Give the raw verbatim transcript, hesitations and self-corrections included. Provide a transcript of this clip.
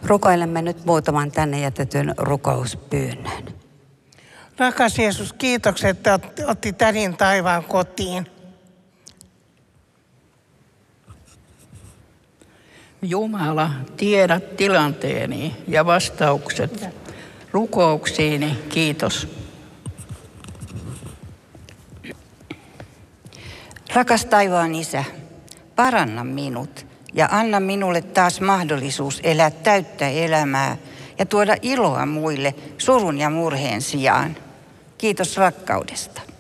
Rukoilemme nyt muutaman tänne jätetyn rukouspyynnön. Rakas Jeesus, kiitokset, että otti tädin taivaan kotiin. Jumala, tiedät tilanteeni ja vastaukset rukouksiini. Kiitos. Rakas taivaan Isä, paranna minut ja anna minulle taas mahdollisuus elää täyttä elämää ja tuoda iloa muille surun ja murheen sijaan. Kiitos rakkaudesta.